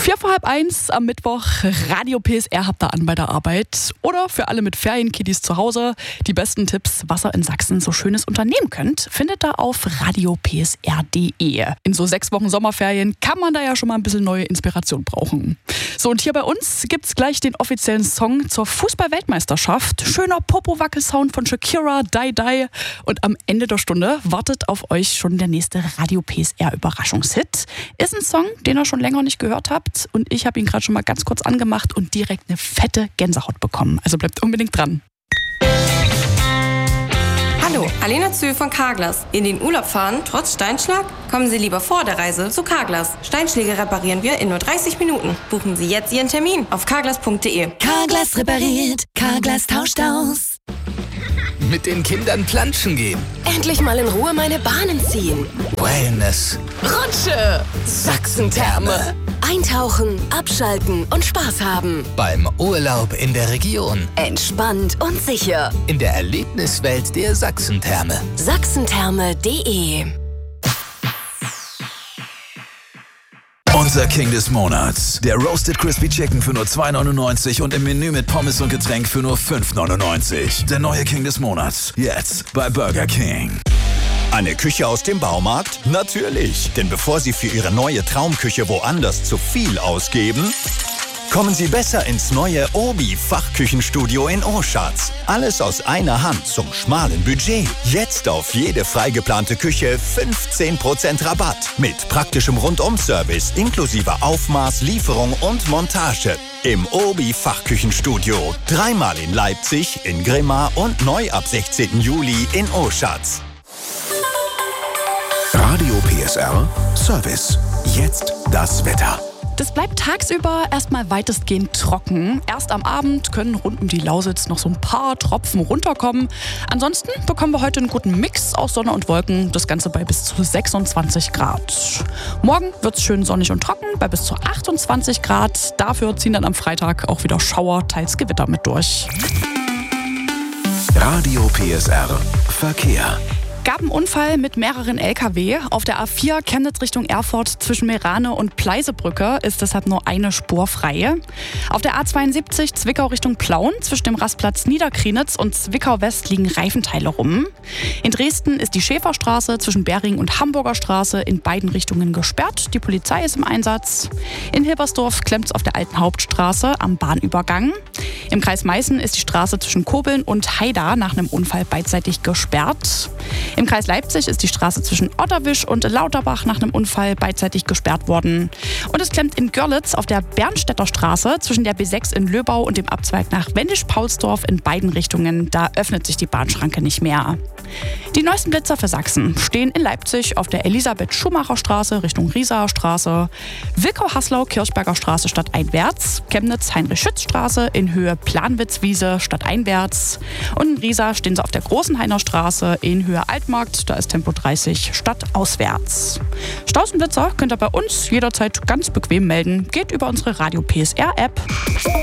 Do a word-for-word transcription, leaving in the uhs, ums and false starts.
Vier vor halb eins am Mittwoch, Radio P S R habt ihr an bei der Arbeit. Oder für alle mit Ferienkiddies zu Hause, die besten Tipps, was ihr in Sachsen so Schönes unternehmen könnt, findet ihr auf radio p s r punkt d e. In so sechs Wochen Sommerferien kann man da ja schon mal ein bisschen neue Inspiration brauchen. So, und hier bei uns gibt's gleich den offiziellen Song zur Fußball-Weltmeisterschaft. Schöner Popo-Wackel-Sound von Shakira, Die Die. Und am Ende der Stunde wartet auf euch schon der nächste Radio P S R-Überraschungshit. Ist ein Song, den ihr schon länger nicht gehört habt. Und ich habe ihn gerade schon mal ganz kurz angemacht und direkt eine fette Gänsehaut bekommen. Also bleibt unbedingt dran. Hallo, Alena Zö von Carglass. In den Urlaub fahren, trotz Steinschlag? Kommen Sie lieber vor der Reise zu Carglass. Steinschläge reparieren wir in nur dreißig Minuten. Buchen Sie jetzt Ihren Termin auf carglass punkt d e. Carglass repariert, Carglass tauscht aus. Mit den Kindern planschen gehen. Endlich mal in Ruhe meine Bahnen ziehen. Wellness. Rutsche. Sachsentherme. Eintauchen, abschalten und Spaß haben. Beim Urlaub in der Region. Entspannt und sicher. In der Erlebniswelt der Sachsentherme. Sachsentherme punkt d e. Unser King des Monats. Der Roasted Crispy Chicken für nur zwei neunundneunzig und im Menü mit Pommes und Getränk für nur fünf neunundneunzig. Der neue King des Monats. Jetzt bei Burger King. Eine Küche aus dem Baumarkt? Natürlich. Denn bevor Sie für Ihre neue Traumküche woanders zu viel ausgeben, kommen Sie besser ins neue Obi-Fachküchenstudio in Oschatz. Alles aus einer Hand zum schmalen Budget. Jetzt auf jede freigeplante Küche fünfzehn Prozent Rabatt. Mit praktischem Rundum-Service inklusive Aufmaß, Lieferung und Montage. Im Obi-Fachküchenstudio. Dreimal in Leipzig, in Grimma und neu ab sechzehnten Juli in Oschatz. Radio P S R Service. Jetzt das Wetter. Das bleibt tagsüber erstmal weitestgehend trocken. Erst am Abend können rund um die Lausitz noch so ein paar Tropfen runterkommen. Ansonsten bekommen wir heute einen guten Mix aus Sonne und Wolken. Das Ganze bei bis zu sechsundzwanzig Grad. Morgen wird es schön sonnig und trocken bei bis zu achtundzwanzig Grad. Dafür ziehen dann am Freitag auch wieder Schauer, teils Gewitter mit durch. Radio P S R Verkehr. Gab einen Unfall mit mehreren L K W. Auf der A vier Chemnitz Richtung Erfurt zwischen Meerane und Pleisebrücke ist deshalb nur eine Spur frei. Auf der A zweiundsiebzig Zwickau Richtung Plauen zwischen dem Rastplatz Niederkrienitz und Zwickau West liegen Reifenteile rum. In Dresden ist die Schäferstraße zwischen Bering und Hamburger Straße in beiden Richtungen gesperrt. Die Polizei ist im Einsatz. In Hilbersdorf klemmt es auf der alten Hauptstraße am Bahnübergang. Im Kreis Meißen ist die Straße zwischen Kobeln und Haida nach einem Unfall beidseitig gesperrt. Im Kreis Leipzig ist die Straße zwischen Otterwisch und Lauterbach nach einem Unfall beidseitig gesperrt worden. Und es klemmt in Görlitz auf der Bernstädter Straße zwischen der B sechs in Löbau und dem Abzweig nach Wendisch-Paulsdorf in beiden Richtungen. Da öffnet sich die Bahnschranke nicht mehr. Die neuesten Blitzer für Sachsen stehen in Leipzig auf der Elisabeth-Schumacher-Straße Richtung Riesaer Straße, Wilkow-Haslau-Kirchberger Straße stadteinwärts, Chemnitz-Heinrich-Schütz-Straße in Höhe Planwitz-Wiese stadteinwärts und in Riesa stehen sie auf der Großenhainer Straße in Höhe Altmarkt, da ist Tempo dreißig stadtauswärts. Staus und Blitzer könnt ihr bei uns jederzeit ganz bequem melden. Geht über unsere Radio P S R App.